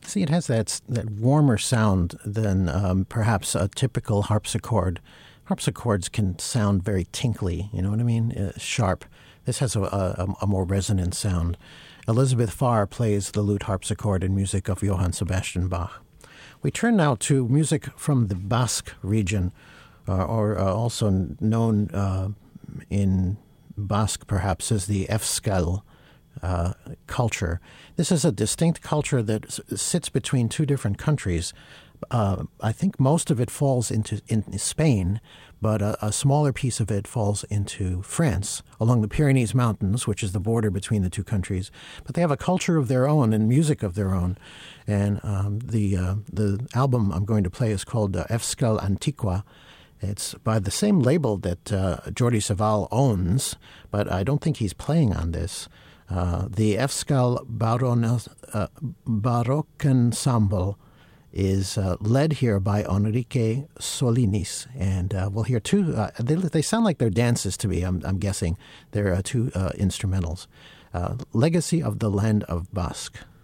See, it has that warmer sound than perhaps a typical harpsichord. Harpsichords can sound very tinkly, you know what I mean? Sharp. This has a more resonant sound. Elizabeth Farr plays the lute harpsichord in music of Johann Sebastian Bach. We turn now to music from the Basque region, or also known in Basque perhaps as the Euskal culture. This is a distinct culture that sits between two different countries. I think most of it falls in Spain, but a smaller piece of it falls into France, along the Pyrenees Mountains, which is the border between the two countries. But they have a culture of their own and music of their own. And the album I'm going to play is called Euskal Antiqua. It's by the same label that Jordi Savall owns, but I don't think he's playing on this. The Euskal Baroque Ensemble is led here by Enrique Solinis, and we'll hear two. They sound like they're dances to me. I'm guessing they're two instrumentals. Legacy of the Land of Basque.